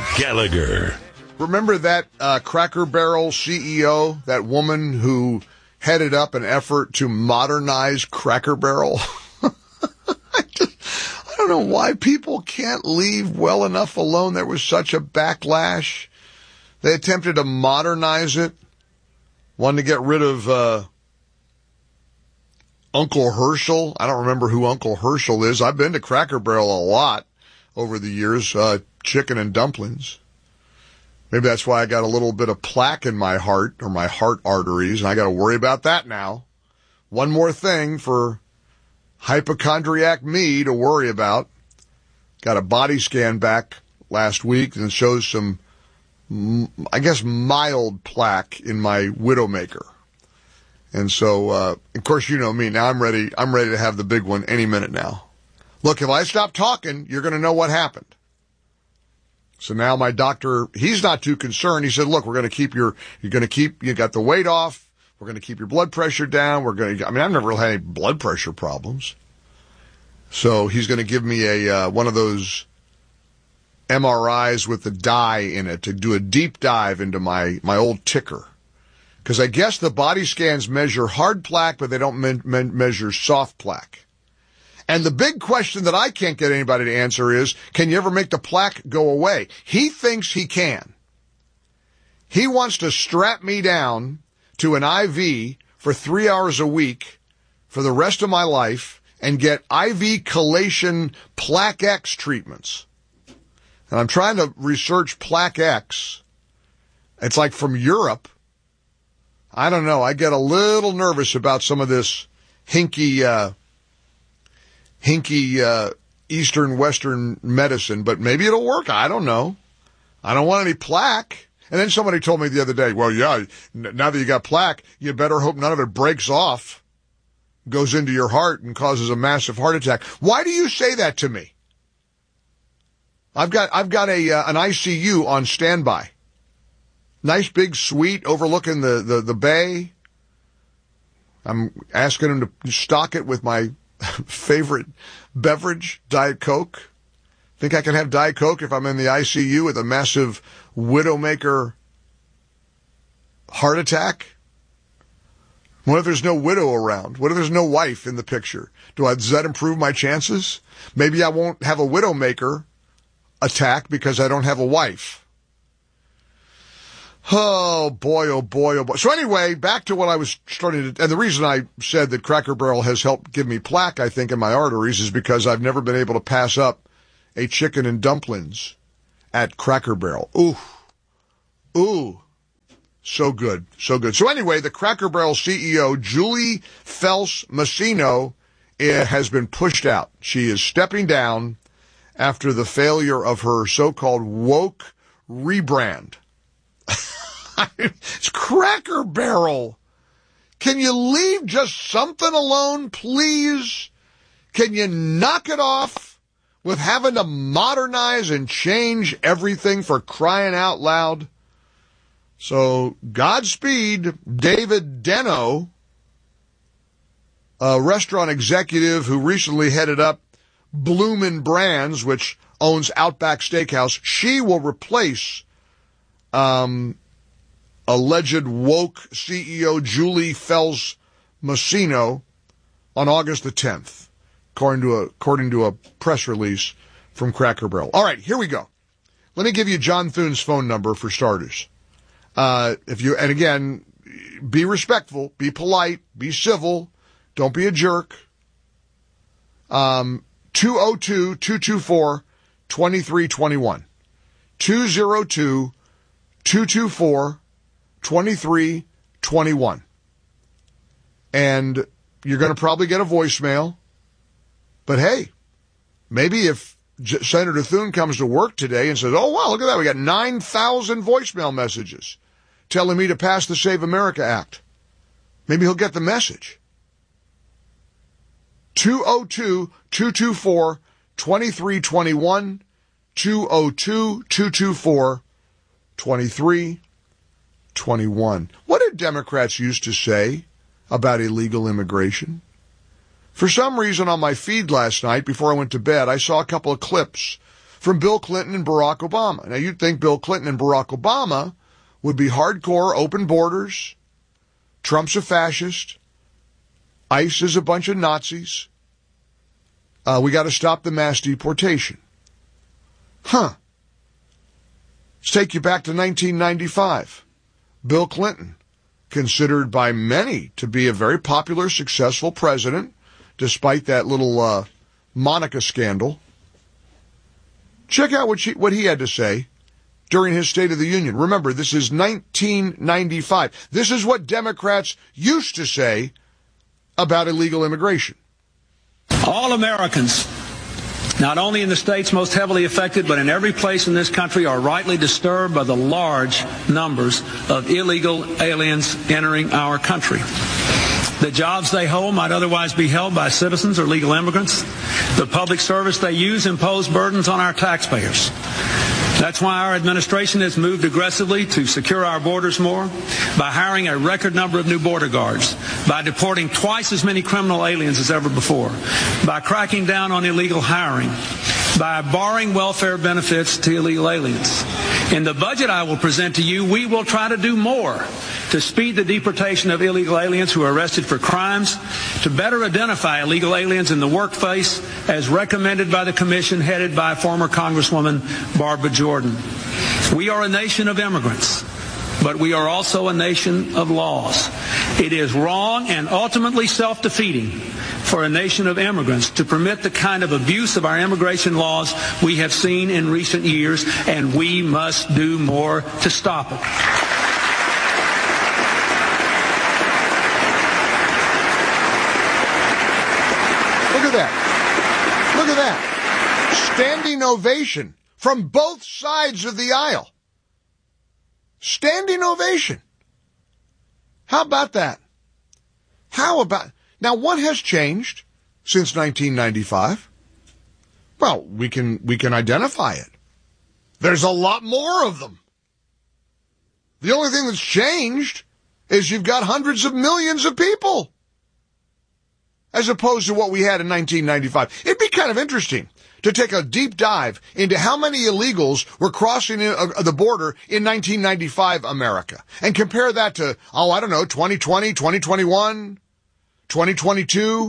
Gallagher. Remember that Cracker Barrel CEO, that woman who headed up an effort to modernize Cracker Barrel? I don't know why people can't leave well enough alone. There was such a backlash. They attempted to modernize it, wanted to get rid of Uncle Herschel. I don't remember who Uncle Herschel is. I've been to Cracker Barrel a lot over the years, chicken and dumplings. Maybe that's why I got a little bit of plaque in my heart, or my heart arteries, and I got to worry about that now. One more thing for hypochondriac me to worry about. Got a body scan back last week and it shows some, I guess, mild plaque in my widowmaker. And so, of course, you know me. Now I'm ready to have the big one any minute now. Look, if I stop talking, you're going to know what happened. So now my doctor, he's not too concerned. He said, look, you got the weight off. We're going to keep your blood pressure down. I've never really had any blood pressure problems. So he's going to give me one of those MRIs with the dye in it to do a deep dive into my old ticker. Because I guess the body scans measure hard plaque, but they don't measure soft plaque. And the big question that I can't get anybody to answer is, can you ever make the plaque go away? He thinks he can. He wants to strap me down to an IV for 3 hours a week for the rest of my life and get IV chelation Plaque X treatments. And I'm trying to research Plaque X. It's like from Europe. I don't know. I get a little nervous about some of this hinky Eastern Western medicine, but maybe it'll work. I don't know. I don't want any plaque. And then somebody told me the other day, well, yeah, now that you got plaque, you better hope none of it breaks off, goes into your heart and causes a massive heart attack. Why do you say that to me? I've got an ICU on standby. Nice big suite overlooking the bay. I'm asking him to stock it with my favorite beverage, Diet Coke. Think I can have Diet Coke if I'm in the ICU with a massive widowmaker heart attack? What if there's no widow around? What if there's no wife in the picture? Does that improve my chances? Maybe I won't have a widowmaker attack because I don't have a wife. Oh boy, oh boy, oh boy. So anyway, back to what I was starting to, and the reason I said that Cracker Barrel has helped give me plaque, I think, in my arteries is because I've never been able to pass up a chicken and dumplings at Cracker Barrel. Ooh. So good, so good. So anyway, the Cracker Barrel CEO, Julie Felss Masino, has been pushed out. She is stepping down after the failure of her so-called woke rebrand. It's Cracker Barrel. Can you leave just something alone, please? Can you knock it off with having to modernize and change everything, for crying out loud? So, Godspeed, David Deno, a restaurant executive who recently headed up Bloomin' Brands, which owns Outback Steakhouse. She will replace alleged woke CEO Julie Felss Masino on August the 10th, according to a press release from Cracker Barrel. All right, here we go. Let me give you John Thune's phone number for starters. And again, be respectful, be polite, be civil, don't be a jerk. 202-224-2321. 202-224-2321. And you're going to probably get a voicemail. But hey, maybe if Senator Thune comes to work today and says, oh, wow, look at that. We got 9,000 voicemail messages telling me to pass the Save America Act. Maybe he'll get the message. 202-224-2321. 202-224-2321. What did Democrats used to say about illegal immigration? For some reason on my feed last night before I went to bed, I saw a couple of clips from Bill Clinton and Barack Obama. Now, you'd think Bill Clinton and Barack Obama would be hardcore open borders. Trump's a fascist. ICE is a bunch of Nazis. We got to stop the mass deportation. Let's take you back to 1995. Bill Clinton, considered by many to be a very popular, successful president, despite that little Monica scandal. Check out what he had to say during his State of the Union. Remember, this is 1995. This is what Democrats used to say about illegal immigration. All Americans, not only in the states most heavily affected, but in every place in this country, are rightly disturbed by the large numbers of illegal aliens entering our country. The jobs they hold might otherwise be held by citizens or legal immigrants. The public service they use impose burdens on our taxpayers. That's why our administration has moved aggressively to secure our borders more, by hiring a record number of new border guards, by deporting twice as many criminal aliens as ever before, by cracking down on illegal hiring, by barring welfare benefits to illegal aliens. In the budget I will present to you, we will try to do more to speed the deportation of illegal aliens who are arrested for crimes, to better identify illegal aliens in the workplace as recommended by the commission headed by former Congresswoman Barbara Jordan. We are a nation of immigrants, but we are also a nation of laws. It is wrong and ultimately self-defeating for a nation of immigrants to permit the kind of abuse of our immigration laws we have seen in recent years, and we must do more to stop it. Look at that. Standing ovation from both sides of the aisle. Standing ovation. How about that? Now, what has changed since 1995? Well, we can identify it. There's a lot more of them. The only thing that's changed is you've got hundreds of millions of people, as opposed to what we had in 1995. It'd be kind of interesting to take a deep dive into how many illegals were crossing the border in 1995 America and compare that to, 2020, 2021, 2022,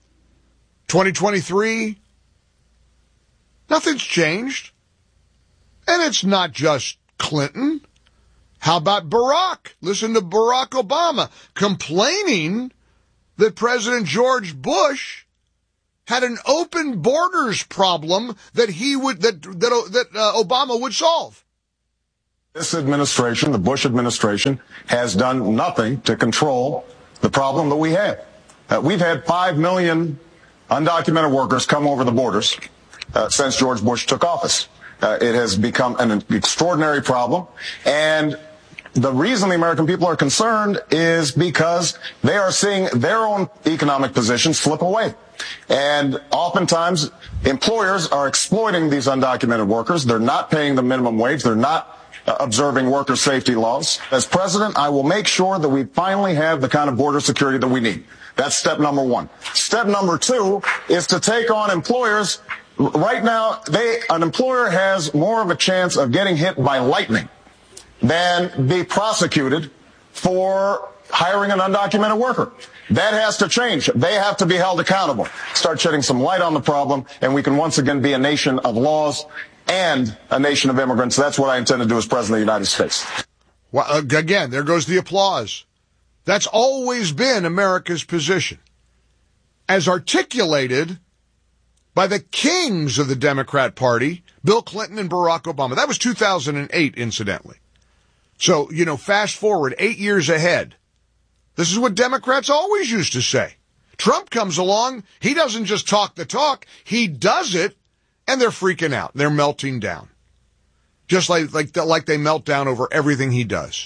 2023. Nothing's changed. And it's not just Clinton. How about Barack? Listen to Barack Obama complaining that President George Bush had an open borders problem that Obama would solve. This administration, the Bush administration, has done nothing to control the problem that we have. We've had 5 million undocumented workers come over the borders since George Bush took office. It has become an extraordinary problem, and the reason the American people are concerned is because they are seeing their own economic positions slip away. And oftentimes, employers are exploiting these undocumented workers. They're not paying the minimum wage. They're not observing worker safety laws. As president, I will make sure that we finally have the kind of border security that we need. That's step number one. Step number two is to take on employers. Right now, an employer has more of a chance of getting hit by lightning than be prosecuted for hiring an undocumented worker. That has to change. They have to be held accountable. Start shedding some light on the problem, and we can once again be a nation of laws and a nation of immigrants. That's what I intend to do as President of the United States. Well, again, there goes the applause. That's always been America's position, as articulated by the kings of the Democrat Party, Bill Clinton and Barack Obama. That was 2008, incidentally. So, fast forward 8 years ahead. This is what Democrats always used to say. Trump comes along, he doesn't just talk the talk, he does it, and they're freaking out. They're melting down. Just like they melt down over everything he does.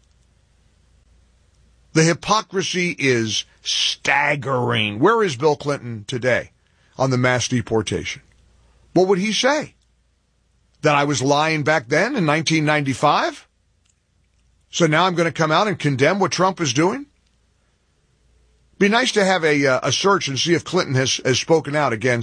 The hypocrisy is staggering. Where is Bill Clinton today on the mass deportation? What would he say? That I was lying back then in 1995? So now I'm going to come out and condemn what Trump is doing? Be nice to have a search and see if Clinton has spoken out against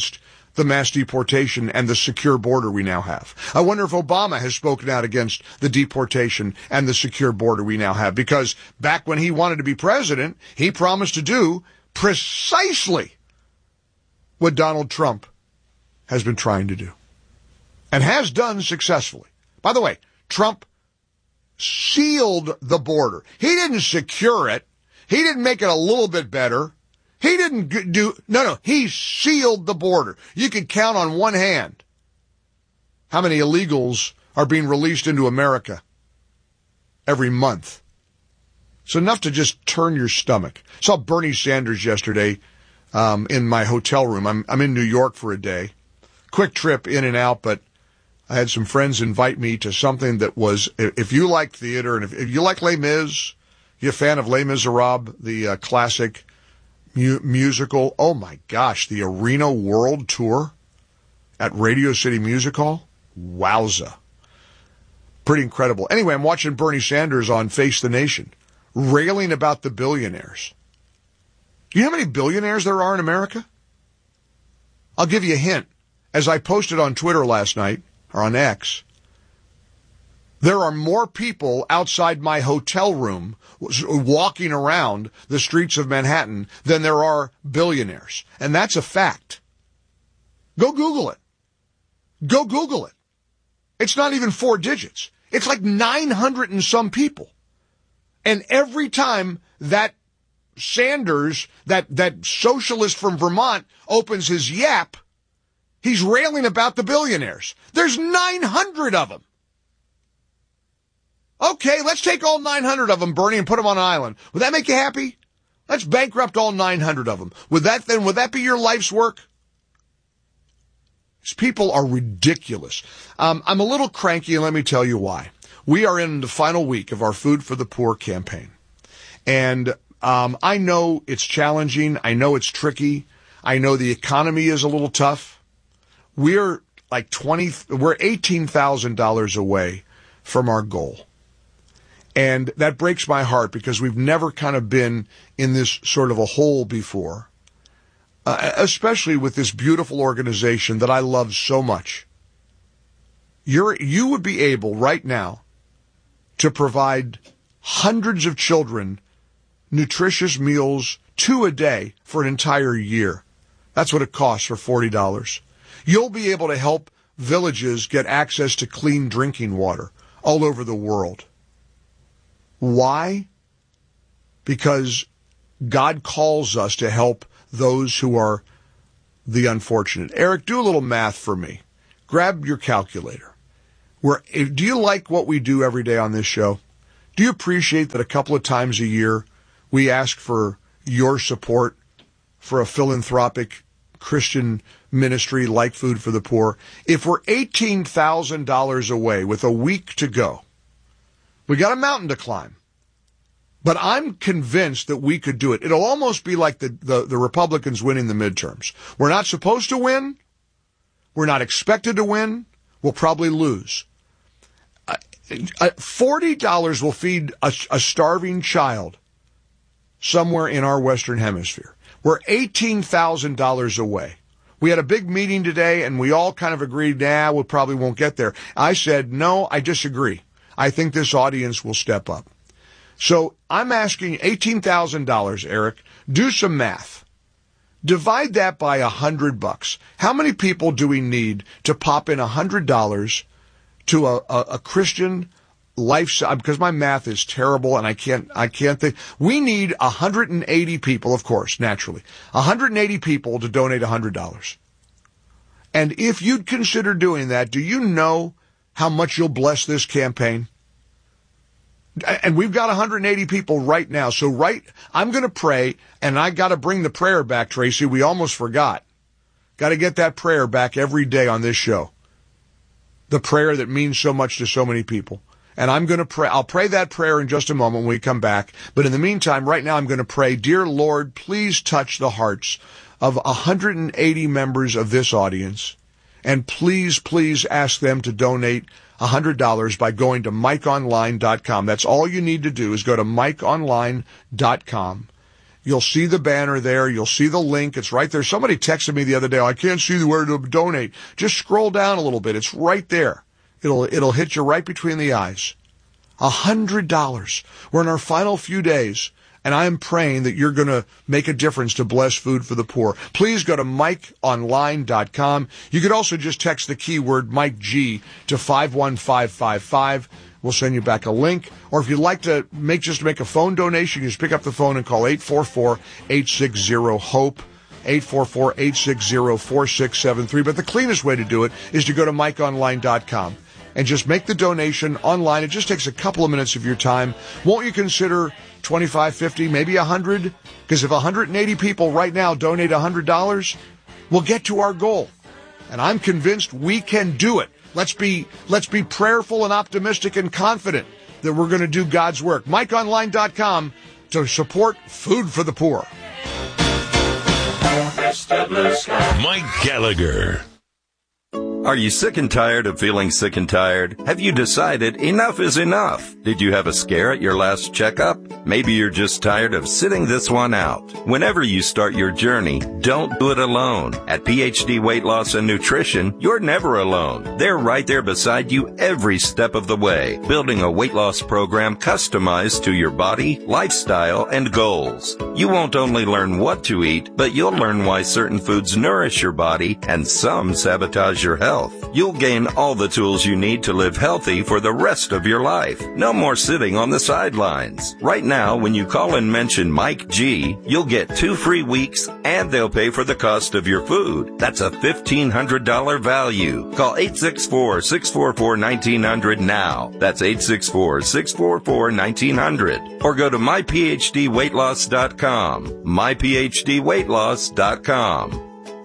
the mass deportation and the secure border we now have. I wonder if Obama has spoken out against the deportation and the secure border we now have, because back when he wanted to be president, he promised to do precisely what Donald Trump has been trying to do and has done successfully. By the way, Trump sealed the border. He didn't secure it. He didn't make it a little bit better. He didn't he sealed the border. You could count on one hand how many illegals are being released into America every month. It's enough to just turn your stomach. I saw Bernie Sanders yesterday in my hotel room. I'm in New York for a day. Quick trip in and out, but I had some friends invite me to something that was, if you like theater and if you like Les Mis, you're a fan of Les Miserables, the classic musical. Oh my gosh, the Arena World Tour at Radio City Music Hall. Wowza. Pretty incredible. Anyway, I'm watching Bernie Sanders on Face the Nation, railing about the billionaires. Do you know how many billionaires there are in America? I'll give you a hint. As I posted on Twitter last night, or on X, there are more people outside my hotel room walking around the streets of Manhattan than there are billionaires. And that's a fact. Go Google it. Go Google it. It's not even 4 digits. It's like 900 and some people. And every time that Sanders, that socialist from Vermont, opens his yap, he's railing about the billionaires. There's 900 of them. Okay, let's take all 900 of them, Bernie, and put them on an island. Would that make you happy? Let's bankrupt all 900 of them. Would that be your life's work? These people are ridiculous. I'm a little cranky, and let me tell you why. We are in the final week of our Food for the Poor campaign. And I know it's challenging. I know it's tricky. I know the economy is a little tough. We're like we're $18,000 away from our goal. And that breaks my heart because we've never kind of been in this sort of a hole before, especially with this beautiful organization that I love so much. You would be able right now to provide hundreds of children nutritious meals, 2 a day for an entire year. That's what it costs for $40. You'll be able to help villages get access to clean drinking water all over the world. Why? Because God calls us to help those who are the unfortunate. Eric, do a little math for me. Grab your calculator. Do you like what we do every day on this show? Do you appreciate that a couple of times a year we ask for your support for a philanthropic Christian ministry like Food for the Poor? If we're $18,000 away with a week to go, we got a mountain to climb. But I'm convinced that we could do it. It'll almost be like the Republicans winning the midterms. We're not supposed to win. We're not expected to win. We'll probably lose. $40 will feed a starving child somewhere in our Western Hemisphere. We're $18,000 away. We had a big meeting today, and we all kind of agreed, we probably won't get there. I said, no, I disagree. I think this audience will step up. So I'm asking $18,000, Eric. Do some math. Divide that by $100. How many people do we need to pop in $100 to a Christian lifestyle? Because my math is terrible and I can't think. We need 180 people, of course, naturally. 180 people to donate $100. And if you'd consider doing that, do you know how much you'll bless this campaign? And we've got 180 people right now. So I'm going to pray, and I got to bring the prayer back, Tracy. We almost forgot. Got to get that prayer back every day on this show. The prayer that means so much to so many people. And I'm going to pray. I'll pray that prayer in just a moment when we come back. But in the meantime, right now, I'm going to pray, dear Lord, please touch the hearts of 180 members of this audience. And please, please ask them to donate $100 by going to MikeOnline.com. That's all you need to do is go to MikeOnline.com You'll see the banner there. You'll see the link. It's right there. Somebody texted me the other day, I can't see where to donate. Just scroll down a little bit. It's right there. It'll hit you right between the eyes. $100. We're in our final few days, and I am praying that you're going to make a difference to bless Food for the Poor. Please go to MikeOnline.com. You could also just text the keyword Mike G to 51555. We'll send you back a link. Or if you'd like to make a phone donation, you just pick up the phone and call 844-860-HOPE, 844-860-4673. But the cleanest way to do it is to go to MikeOnline.com and just make the donation online. It just takes a couple of minutes of your time. Won't you consider 25, 50, maybe 100? Because if 180 people right now donate $100, we'll get to our goal. And I'm convinced we can do it. Let's be prayerful and optimistic and confident that we're going to do God's work. MikeOnline.com to support Food for the Poor. Mike Gallagher. Are you sick and tired of feeling sick and tired? Have you decided enough is enough? Did you have a scare at your last checkup? Maybe you're just tired of sitting this one out. Whenever you start your journey, don't do it alone. At PhD Weight Loss and Nutrition, you're never alone. They're right there beside you every step of the way, building a weight loss program customized to your body, lifestyle, and goals. You won't only learn what to eat, but you'll learn why certain foods nourish your body and some sabotage your health. You'll gain all the tools you need to live healthy for the rest of your life. No more sitting on the sidelines. Right now, when you call and mention Mike G, you'll get 2 free weeks and they'll pay for the cost of your food. That's a $1,500 value. Call 864-644-1900 now. That's 864-644-1900. Or go to myphdweightloss.com. myphdweightloss.com.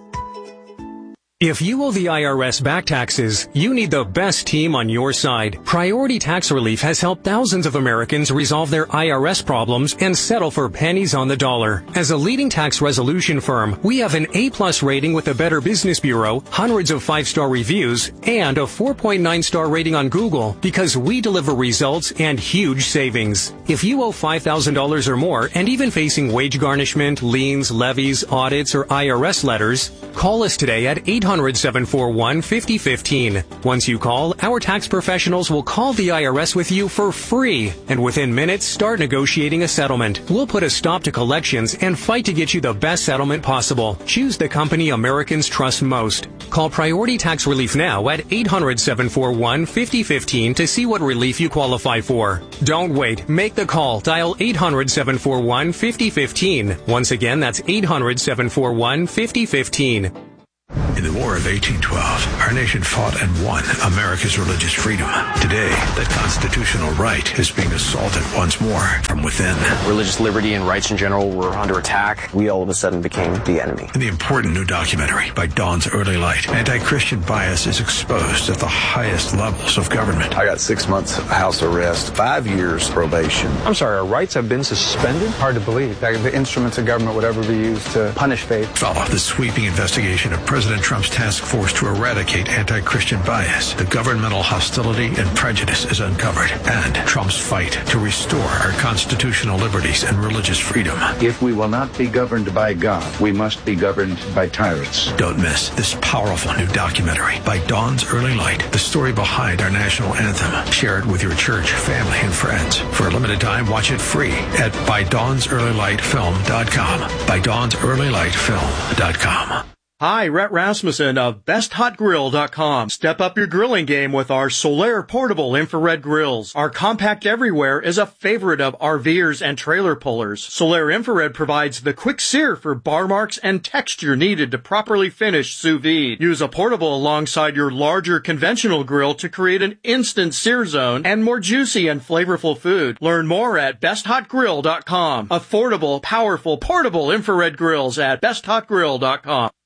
If you owe the IRS back taxes, you need the best team on your side. Priority Tax Relief has helped thousands of Americans resolve their IRS problems and settle for pennies on the dollar. As a leading tax resolution firm, we have an A+ rating with the Better Business Bureau, hundreds of 5-star reviews, and a 4.9-star rating on Google because we deliver results and huge savings. If you owe $5,000 or more and even facing wage garnishment, liens, levies, audits, or IRS letters, call us today at 800-741-5015. Once you call, our tax professionals will call the IRS with you for free, and within minutes start negotiating a settlement. We'll put a stop to collections and fight to get you the best settlement possible. Choose the company Americans trust most. Call Priority Tax Relief now at 800-741-5015 to see what relief you qualify for. Don't wait. Make the call. Dial 800-741-5015. Once again, that's 800-741-5015. In the War of 1812, our nation fought and won America's religious freedom. Today, that constitutional right is being assaulted once more from within. Religious liberty and rights in general were under attack. We all of a sudden became the enemy. In the important new documentary, By Dawn's Early Light, anti-Christian bias is exposed at the highest levels of government. I got 6 months house arrest, 5 years probation. I'm sorry, our rights have been suspended? Hard to believe that the instruments of government would ever be used to punish faith. Follow the sweeping investigation of President Trump's task force to eradicate anti-Christian bias. The governmental hostility and prejudice is uncovered, and Trump's fight to restore our constitutional liberties and religious freedom. If we will not be governed by God, we must be governed by tyrants. Don't miss this powerful new documentary, By Dawn's Early Light, the story behind our national anthem. Share it with your church, family, and friends. For a limited time, watch it free at ByDawnsEarlyLightFilm.com. ByDawnsEarlyLightFilm.com. Hi, Rhett Rasmussen of BestHotGrill.com. Step up your grilling game with our Solaire portable infrared grills. Our compact everywhere is a favorite of RVers and trailer pullers. Solaire infrared provides the quick sear for bar marks and texture needed to properly finish sous vide. Use a portable alongside your larger conventional grill to create an instant sear zone and more juicy and flavorful food. Learn more at BestHotGrill.com. Affordable, powerful, portable infrared grills at BestHotGrill.com.